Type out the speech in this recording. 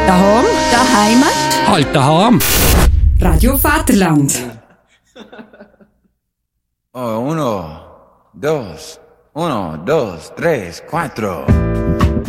Daheim. Daheim. Halt daheim. Radio Vaterland. Oh, 1, 2, 1, 2, 3, 4.